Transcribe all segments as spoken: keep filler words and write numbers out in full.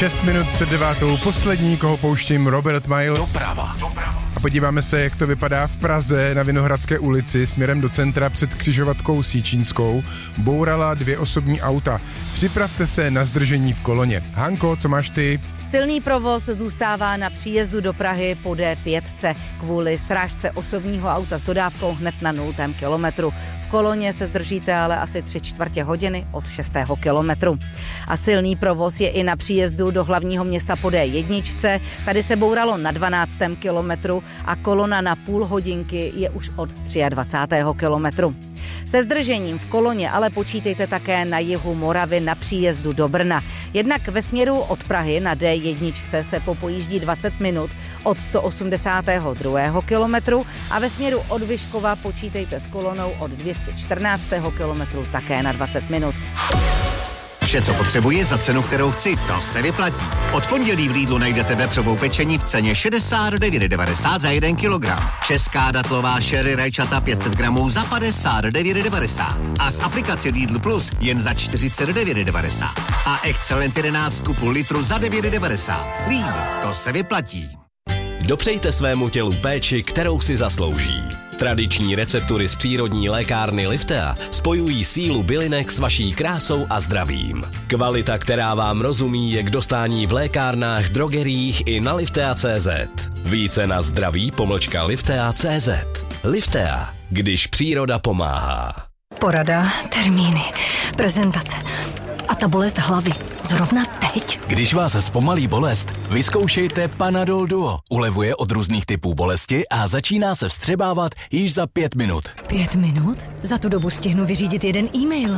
Šest minut před devátou, poslední, koho pouštím, Robert Miles. Doprava. A podíváme se, jak to vypadá v Praze na Vinohradské ulici směrem do centra před křižovatkou Sýčínskou. Bourala dvě osobní auta. Připravte se na zdržení v koloně. Hanko, co máš ty? Silný provoz zůstává na příjezdu do Prahy po D pět kvůli srážce osobního auta s dodávkou hned na nultém kilometru. V koloně se zdržíte ale asi tři čtvrtě hodiny od šestého kilometru. A silný provoz je i na příjezdu do hlavního města po D jedna. Tady se bouralo na dvanáctém kilometru a kolona na půl hodinky je už od dvacátého třetího kilometru. Se zdržením v koloně ale počítejte také na jihu Moravy na příjezdu do Brna. Jednak ve směru od Prahy na D jedna se popojíždí dvacet minut od sto osmdesátého druhého kilometru a ve směru od Vyškova počítejte s kolonou od dvě stě čtrnáctého kilometru také na dvacet minut. Vše, co potřebuji za cenu, kterou chci, to se vyplatí. Od pondělí v Lidlu najdete vepřovou pečení v ceně šedesát devět devadesát za jeden kilogram. Česká datlová sherry rajčata pět set gramů za padesát devět devadesát. A z aplikace Lidl Plus jen za čtyřicet devět devadesát. A Excellent jedenáct půl litru za devět devadesát. Lidl, to se vyplatí. Dopřejte svému tělu péči, kterou si zaslouží. Tradiční receptury z přírodní lékárny Liftea spojují sílu bylinek s vaší krásou a zdravím. Kvalita, která vám rozumí, je k dostání v lékárnách, drogeriích i na liftea tečka cé zet. Více na zdraví pomlčka liftea tečka cé zet. Liftea, když příroda pomáhá. Porada, termíny, prezentace a ta bolest hlavy. Zrovna teď? Když vás zpomalí bolest, vyzkoušejte Panadol Duo. Ulevuje od různých typů bolesti a začíná se vstřebávat již za pět minut. Pět minut? Za tu dobu stihnu vyřídit jeden e-mail.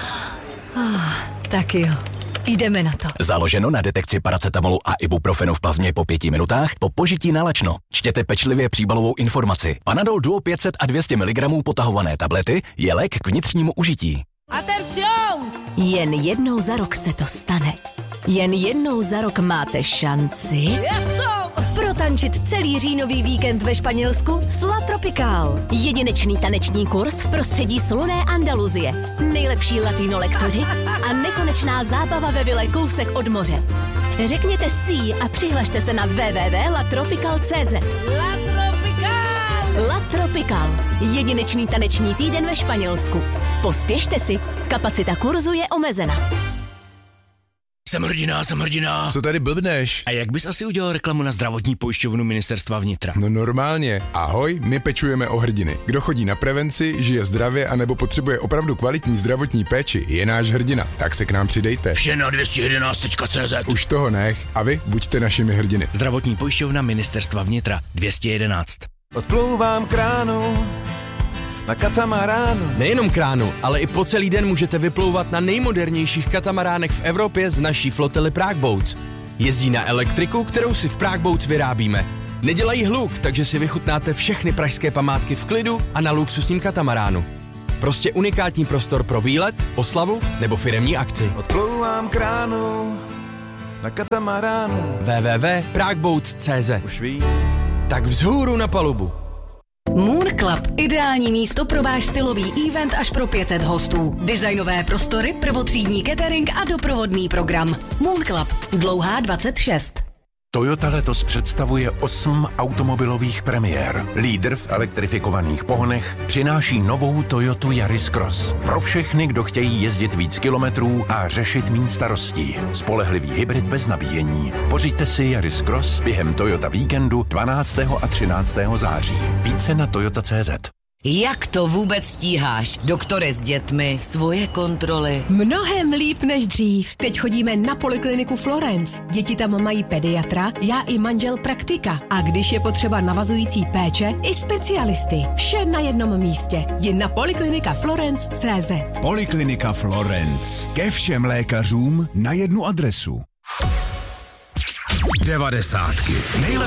Ah, tak jo. Jdeme na to. Založeno na detekci paracetamolu a ibuprofenu v plazmě po pěti minutách po požití nalačno. Čtěte pečlivě příbalovou informaci. Panadol Duo pět set a dvě stě miligramů potahované tablety je lék k vnitřnímu užití. Atencion! Jen jednou za rok se to stane. Jen jednou za rok máte šanci Yeso! protančit celý říjnový víkend ve Španělsku s La Tropical. Jedinečný taneční kurz v prostředí slunné Andaluzie. Nejlepší latino lektoři a nekonečná zábava ve vile kousek od moře. Řekněte si a přihlašte se na w w w tečka la tropical tečka cé zet. La Tropical! La Tropical. Jedinečný taneční týden ve Španělsku. Pospěšte si, kapacita kurzu je omezena. Jsem hrdina, jsem hrdina. Co tady blbneš? A jak bys asi udělal reklamu na zdravotní pojišťovnu Ministerstva vnitra? No normálně. Ahoj, my pečujeme o hrdiny. Kdo chodí na prevenci, žije zdravě anebo potřebuje opravdu kvalitní zdravotní péči, je náš hrdina. Tak se k nám přidejte. Vše na dvě stě jedenáct tečka cé zet. Už toho nech. A vy buďte našimi hrdiny. Zdravotní pojišťovna Ministerstva vnitra dvě stě jedenáct. Odplouvám kránu na katamaránu. Nejenom kránu, ale i po celý den můžete vyplouvat na nejmodernějších katamaránech v Evropě z naší flotily Prague Boats. Jezdí na elektriku, kterou si v Prague Boats vyrábíme. Nedělají hluk, takže si vychutnáte všechny pražské památky v klidu a na luxusním katamaránu. Prostě unikátní prostor pro výlet, oslavu nebo firemní akci. Odplouvám kránu na katamaránu. w w w tečka prague boats tečka cé zet. Už ví. Tak vzhůru na palubu. Moon Club. Ideální místo pro váš stylový event až pro pět set hostů. Designové prostory, prvotřídní catering a doprovodný program. Moon Club. Dlouhá dvacet šest. Toyota letos představuje osm automobilových premiér. Lídr v elektrifikovaných pohonech přináší novou Toyotu Yaris Cross. Pro všechny, kdo chtějí jezdit víc kilometrů a řešit míň starostí. Spolehlivý hybrid bez nabíjení. Pořiďte si Yaris Cross během Toyota víkendu dvanáctého a třináctého září. Více na toyota tečka cé zet. Jak to vůbec stíháš, doktore s dětmi, svoje kontroly? Mnohem líp než dřív. Teď chodíme na polikliniku Florence. Děti tam mají pediatra, já i manžel praktika. A když je potřeba navazující péče, i specialisty. Vše na jednom místě. Jen na poliklinika Florence tečka cé zet. Poliklinika Florence. Ke všem lékařům na jednu adresu. Devadesátky. Nejlepší